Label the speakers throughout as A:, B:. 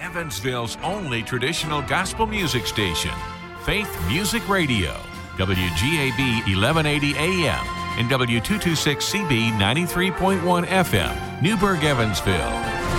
A: Evansville's only traditional gospel music station, Faith Music Radio, WGAB 1180 AM and W226CB 93.1 FM, Newburgh, Evansville.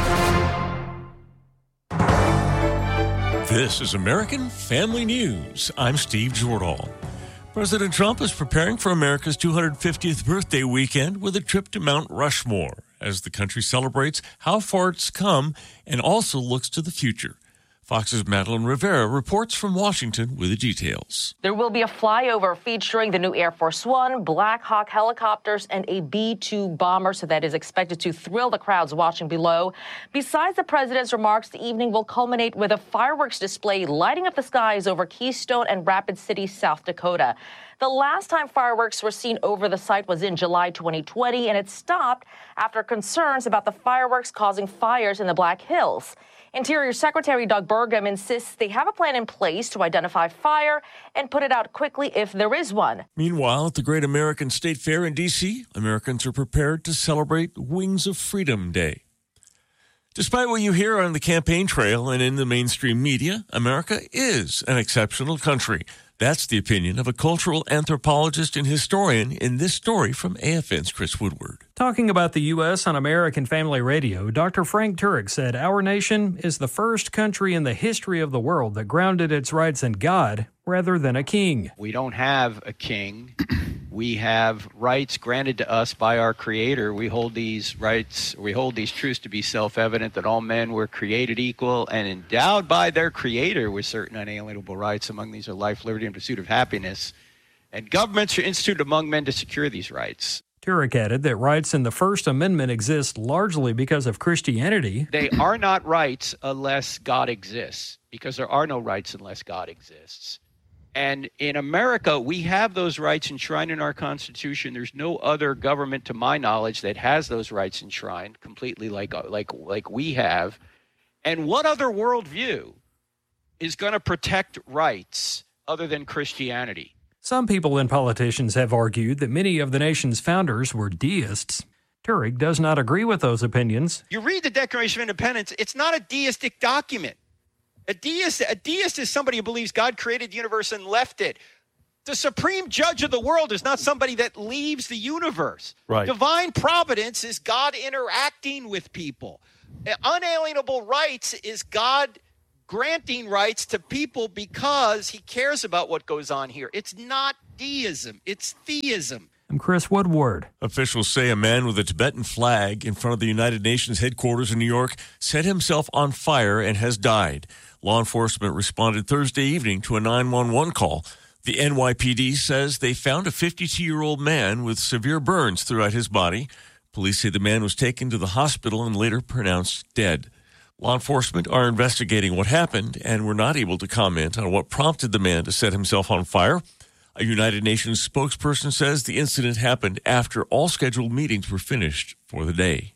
B: This is American Family News. I'm Steve Jordahl. President Trump is preparing for America's 250th birthday weekend with a trip to Mount Rushmore as the country celebrates how far it's come and also looks to the future. Fox's Madeline Rivera reports from Washington with the details.
C: There will be a flyover featuring the new Air Force One, Black Hawk helicopters, and a B-2 bomber, so that is expected to thrill the crowds watching below. Besides the president's remarks, the evening will culminate with a fireworks display lighting up the skies over Keystone and Rapid City, South Dakota. The last time fireworks were seen over the site was in July 2020, and it stopped after concerns about the fireworks causing fires in the Black Hills. Interior Secretary Doug Burgum insists they have a plan in place to identify fire and put it out quickly if there is one.
B: Meanwhile, at the Great American State Fair in D.C., Americans are prepared to celebrate Wings of Freedom Day. Despite what you hear on the campaign trail and in the mainstream media, America is an exceptional country. That's the opinion of a cultural anthropologist and historian in this story from AFN's Chris Woodward.
D: Talking about the U.S. on American Family Radio, Dr. Frank Turek said our nation is the first country in the history of the world that grounded its rights in God rather than a king.
E: We don't have a king. We have rights granted to us by our Creator. We hold these rights, we hold these truths to be self-evident, that all men were created equal and endowed by their Creator with certain unalienable rights. Among these are life, liberty, and pursuit of happiness. And governments are instituted among men to secure these rights.
D: Turek added that rights in the First Amendment exist largely because of Christianity.
E: They are not rights unless God exists, because there are no rights unless God exists. And in America, we have those rights enshrined in our Constitution. There's no other government, to my knowledge, that has those rights enshrined completely like we have. And what other worldview is going to protect rights other than Christianity?
D: Some people and politicians have argued that many of the nation's founders were deists. Turek does not agree with those opinions.
E: You read the Declaration of Independence, it's not a deistic document. A deist is somebody who believes God created the universe and left it. The supreme judge of the world is not somebody that leaves the universe.
B: Right.
E: Divine providence is God interacting with people. Unalienable rights is God granting rights to people because he cares about what goes on here. It's not deism, it's theism.
D: I'm Chris Woodward.
B: Officials say a man with a Tibetan flag in front of the United Nations headquarters in New York set himself on fire and has died. Law enforcement responded Thursday evening to a 911 call. The NYPD says they found a 52-year-old man with severe burns throughout his body. Police say the man was taken to the hospital and later pronounced dead. Law enforcement are investigating what happened and were not able to comment on what prompted the man to set himself on fire. A United Nations spokesperson says the incident happened after all scheduled meetings were finished for the day.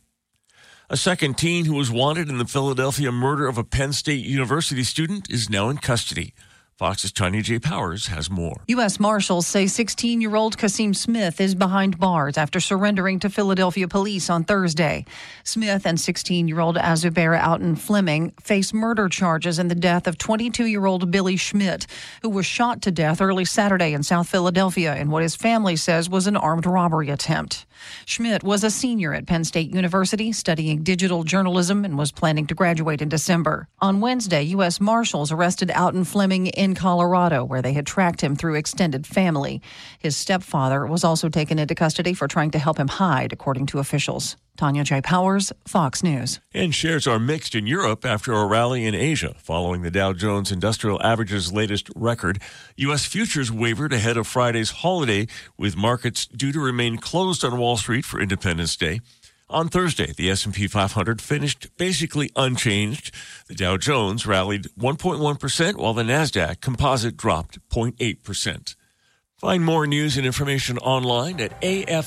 B: A second teen who was wanted in the Philadelphia murder of a Penn State University student is now in custody. Fox's Tanya J. Powers has more.
F: U.S. Marshals say 16-year-old Kasim Smith is behind bars after surrendering to Philadelphia police on Thursday. Smith and 16-year-old Azubera Outen Fleming face murder charges in the death of 22-year-old Billy Schmidt, who was shot to death early Saturday in South Philadelphia in what his family says was an armed robbery attempt. Schmidt was a senior at Penn State University studying digital journalism and was planning to graduate in December. On Wednesday, U.S. Marshals arrested Outen Fleming in Colorado, where they had tracked him through extended family. His stepfather was also taken into custody for trying to help him hide, according to officials. Tanya J. Powers, Fox News.
B: And shares are mixed in Europe after a rally in Asia following the Dow Jones Industrial Average's latest record. U.S. futures wavered ahead of Friday's holiday, with markets due to remain closed on Wall Street for Independence Day. On Thursday, the S&P 500 finished basically unchanged. The Dow Jones rallied 1.1%, while the NASDAQ composite dropped 0.8%. Find more news and information online at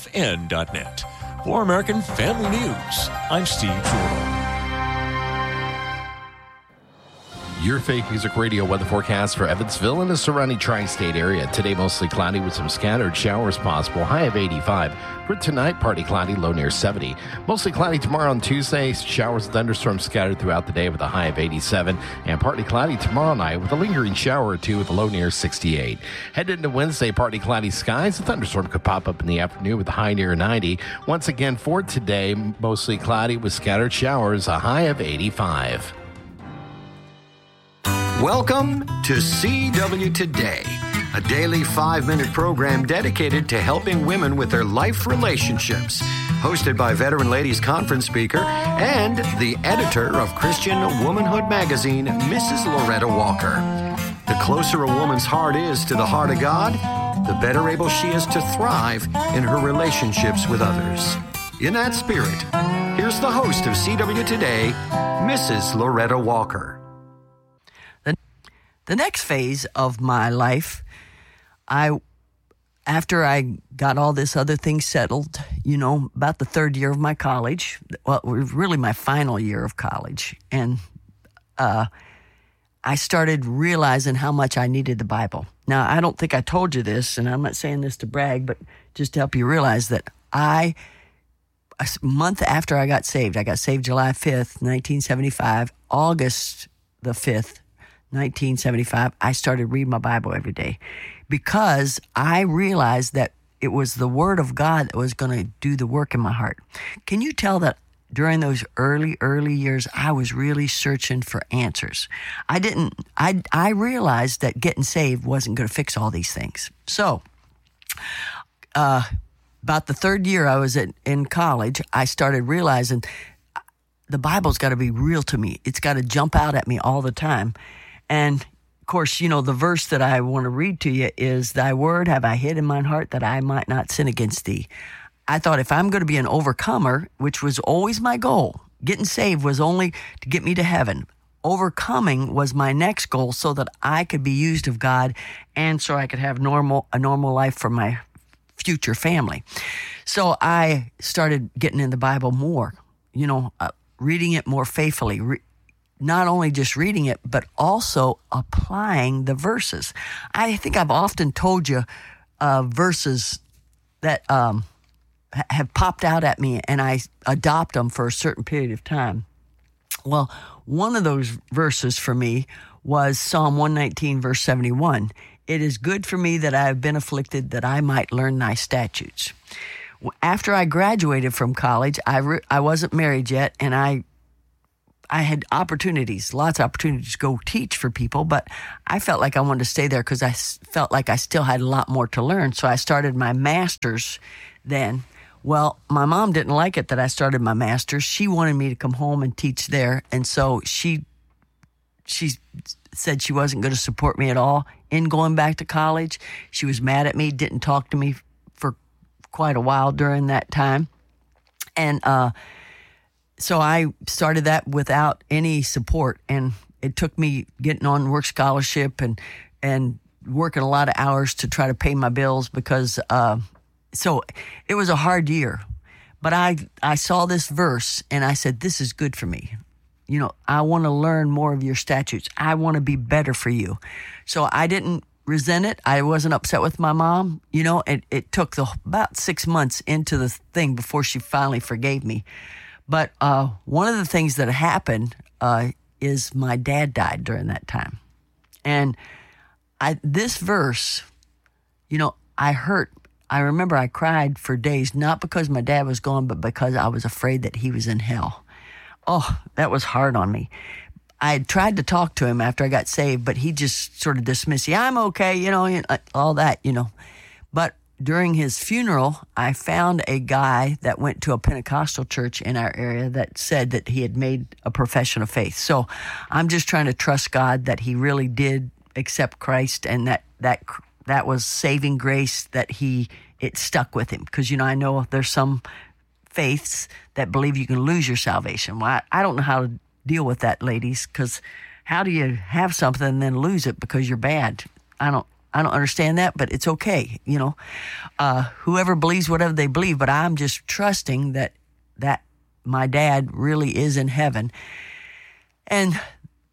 B: afn.net. For American Family News, I'm Steve Jordan.
G: Your Faith Music Radio weather forecast for Evansville and the surrounding tri-state area. Today, mostly cloudy with some scattered showers possible, high of 85. For tonight, partly cloudy, low near 70. Mostly cloudy tomorrow on Tuesday. Showers and thunderstorms scattered throughout the day with a high of 87. And partly cloudy tomorrow night with a lingering shower or two with a low near 68. Headed into Wednesday, partly cloudy skies. A thunderstorm could pop up in the afternoon with a high near 90. Once again, for today, mostly cloudy with scattered showers, a high of 85.
H: Welcome to CW Today, a daily 5-minute program dedicated to helping women with their life relationships. Hosted by Veteran Ladies Conference speaker and the editor of Christian Womanhood magazine, Mrs. Loretta Walker. The closer a woman's heart is to the heart of God, the better able she is to thrive in her relationships with others. In that spirit, here's the host of CW Today, Mrs. Loretta Walker.
I: The next phase of my life, after I got all this other thing settled, about the third year of my college, well, it was really my final year of college, and I started realizing how much I needed the Bible. Now, I don't think I told you this, and I'm not saying this to brag, but just to help you realize that a month after I got saved July 5th, 1975, August the 5th, 1975, I started reading my Bible every day because I realized that it was the Word of God that was going to do the work in my heart. Can you tell that during those early years, I was really searching for answers? I realized that getting saved wasn't going to fix all these things. So, about the third year I was in college, I started realizing the Bible's got to be real to me. It's got to jump out at me all the time. And, of course, the verse that I want to read to you is, "Thy word have I hid in mine heart that I might not sin against thee." I thought if I'm going to be an overcomer, which was always my goal, getting saved was only to get me to heaven. Overcoming was my next goal so that I could be used of God and so I could have a normal life for my future family. So I started getting in the Bible more, reading it more faithfully, not only just reading it, but also applying the verses. I think I've often told you verses that have popped out at me, and I adopt them for a certain period of time. Well, one of those verses for me was Psalm 119, verse 71. "It is good for me that I have been afflicted, that I might learn thy statutes." After I graduated from college, I wasn't married yet, and I had lots of opportunities to go teach for people, but I felt like I wanted to stay there because I felt like I still had a lot more to learn. So I started my master's then. Well, my mom didn't like it that I started my master's. She wanted me to come home and teach there. And so she said she wasn't going to support me at all in going back to college. She was mad at me, didn't talk to me for quite a while during that time. And, so I started that without any support, and it took me getting on work scholarship and working a lot of hours to try to pay my bills because so it was a hard year. But I saw this verse and I said, this is good for me. I want to learn more of your statutes. I want to be better for you. So I didn't resent it. I wasn't upset with my mom. It took about 6 months into the thing before she finally forgave me. But one of the things that happened is my dad died during that time. And this verse, I remember I cried for days, not because my dad was gone, but because I was afraid that he was in hell. Oh, that was hard on me. I had tried to talk to him after I got saved, but he just sort of dismissed, "Yeah, I'm okay," all that, But during his funeral, I found a guy that went to a Pentecostal church in our area that said that he had made a profession of faith. So I'm just trying to trust God that he really did accept Christ and that was saving grace, that it stuck with him. Because, I know there's some faiths that believe you can lose your salvation. Well, I don't know how to deal with that, ladies, because how do you have something and then lose it because you're bad? I don't understand that, but it's okay. Whoever believes whatever they believe, but I'm just trusting that my dad really is in heaven. And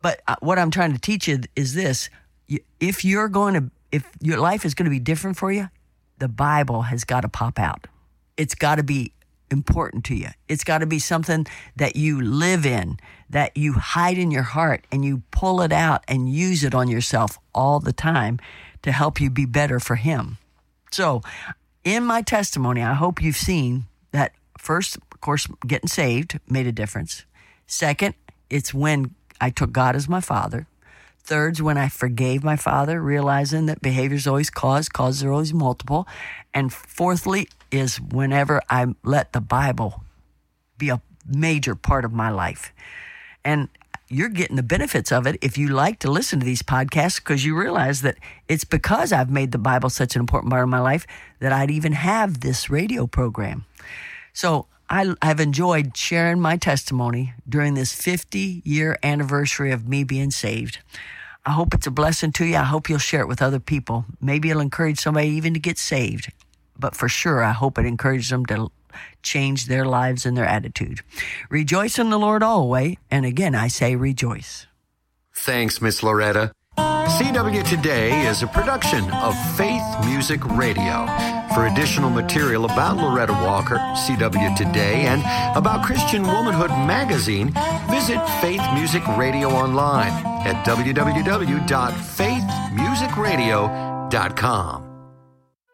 I: But what I'm trying to teach you is this. If your life is going to be different for you, the Bible has got to pop out. It's got to be important to you. It's got to be something that you live in, that you hide in your heart, and you pull it out and use it on yourself all the time to help you be better for Him. So in my testimony, I hope you've seen that first, of course, getting saved made a difference. Second, it's when I took God as my Father. Third's when I forgave my father, realizing that behaviors always causes are always multiple. And fourthly is whenever I let the Bible be a major part of my life. And you're getting the benefits of it if you like to listen to these podcasts, because you realize that it's because I've made the Bible such an important part of my life that I'd even have this radio program. So I've enjoyed sharing my testimony during this 50-year anniversary of me being saved. I hope it's a blessing to you. I hope you'll share it with other people. Maybe it'll encourage somebody even to get saved. But for sure, I hope it encourages them to change their lives and their attitude. Rejoice in the Lord always. And again, I say rejoice.
H: Thanks, Miss Loretta. CW Today is a production of Faith Music Radio. For additional material about Loretta Walker, CW Today, and about Christian Womanhood Magazine, visit Faith Music Radio online at www.faithmusicradio.com.